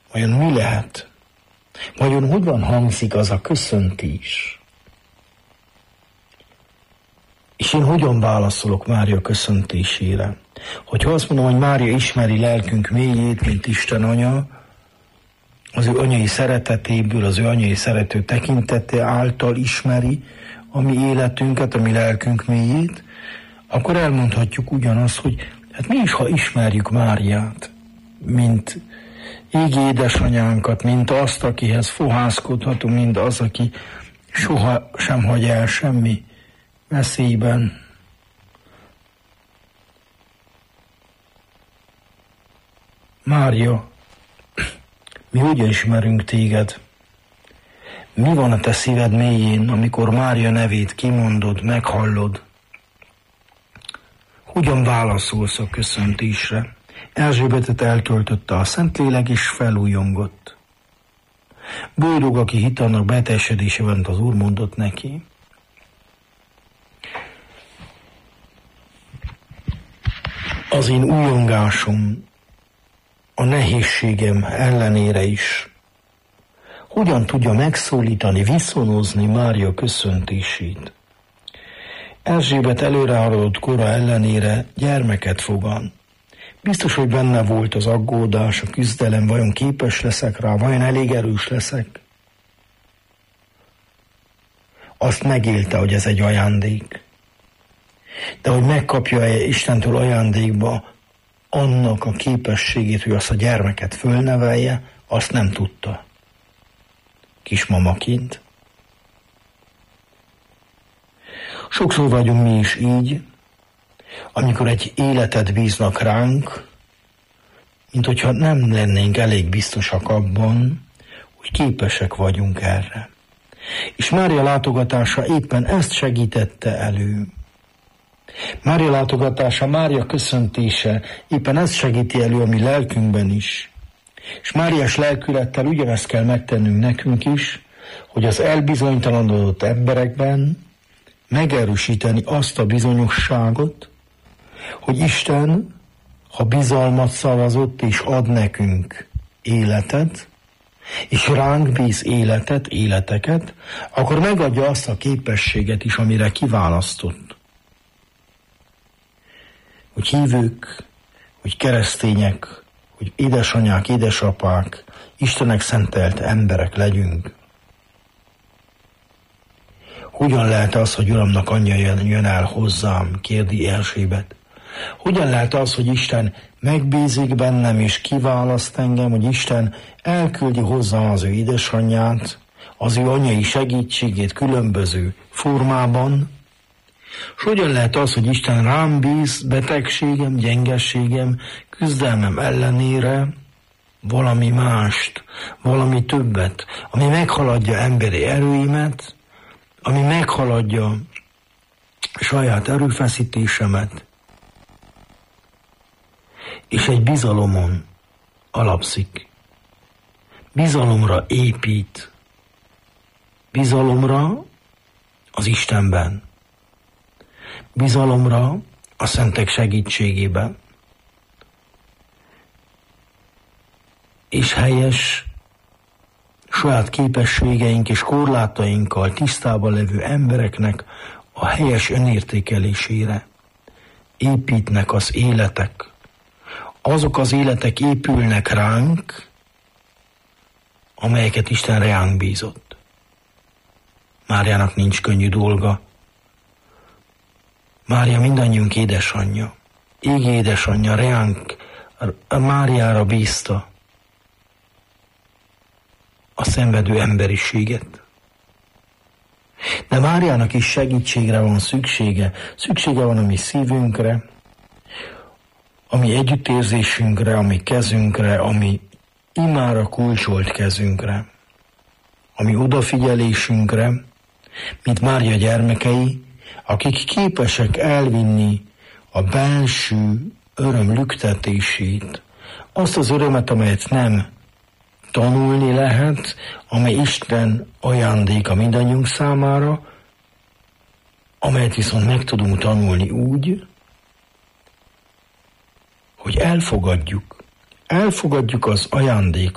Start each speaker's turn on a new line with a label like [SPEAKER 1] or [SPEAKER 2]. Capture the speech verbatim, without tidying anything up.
[SPEAKER 1] Vajon mi lehet? Vajon hogyan hangzik az a köszöntés? És én hogyan válaszolok Mária köszöntésére? Hogyha azt mondom, hogy Mária ismeri lelkünk mélyét, mint Isten anya, az ő anyai szeretetéből, az ő anyai szerető tekintete által ismeri a mi életünket, a mi lelkünk mélyét, akkor elmondhatjuk ugyanazt, hogy hát mi is, ha ismerjük Máriát, mint égi édesanyánkat, mint azt, akihez fohászkodhatunk, mint az, aki soha sem hagy el semmi veszélyben. Mária, mi hogyan ismerünk téged? Mi van a te szíved mélyén, amikor Mária nevét kimondod, meghallod? Hogyan válaszolsz a köszöntésre? Erzsébetet eltöltötte a Szentlélek, és felújongott. Boldog, aki hit annak beteljesedésében, az Úr mondott neki. Az én újongásom a nehézségem ellenére is hogyan tudja megszólítani, viszonozni Mária köszöntését. Erzsébet előrehaladott kora ellenére gyermeket fogan. Biztos, hogy benne volt az aggódás, a küzdelem, vajon képes leszek rá, vajon elég erős leszek. Azt megélte, hogy ez egy ajándék. De hogy megkapja-e Istentől ajándékba annak a képességét, hogy azt a gyermeket fölnevelje, azt nem tudta. Kismamaként. Sokszor vagyunk mi is így, amikor egy életet bíznak ránk, mint hogyha nem lennénk elég biztosak abban, hogy képesek vagyunk erre. És Mária látogatása éppen ezt segítette elő. Mária látogatása, Mária köszöntése éppen ezt segíti elő a mi lelkünkben is. És Máriás lelkülettel ugyanezt kell megtennünk nekünk is, hogy az elbizonytalanodott emberekben megerősíteni azt a bizonyosságot, hogy Isten, ha bizalmat szavazott és ad nekünk életet, és ránk bíz életet, életeket, akkor megadja azt a képességet is, amire kiválasztott. Hogy hívők, hogy keresztények, hogy édesanyák, édesapák, Istennek szentelt emberek legyünk. Hogyan lehet az, hogy Uramnak anyja jön, jön el hozzám, kérdi Erzsébet. Hogyan lehet az, hogy Isten megbízik bennem és kiválaszt engem, hogy Isten elküldi hozzám az ő édesanyját, az ő anyai segítségét különböző formában, és hogyan lehet az, hogy Isten rám bíz betegségem, gyengességem, küzdelmem ellenére valami mást, valami többet, ami meghaladja emberi erőimet, ami meghaladja saját erőfeszítésemet, és egy bizalomon alapszik. Bizalomra épít. Bizalomra az Istenben. Bizalomra a szentek segítségében. És helyes, saját képességeink és korlátainkkal tisztában levő embereknek a helyes önértékelésére építnek az életek. Azok az életek épülnek ránk, amelyeket Isten reánk bízott. Máriának nincs könnyű dolga. Mária mindannyiunk édesanyja. Égi édesanyja reánk, Máriára bízta a szenvedő emberiséget. De Máriának is segítségre van szüksége. Szüksége van a mi szívünkre, a mi együttérzésünkre, a mi kezünkre, a mi imára kulcsolt kezünkre, a mi odafigyelésünkre, mint Mária gyermekei, akik képesek elvinni a belső öröm lüktetését, azt az örömet, amelyet nem tanulni lehet, amely Isten ajándéka mindannyiunk számára, amelyet viszont meg tudunk tanulni úgy, hogy elfogadjuk. Elfogadjuk az ajándékot,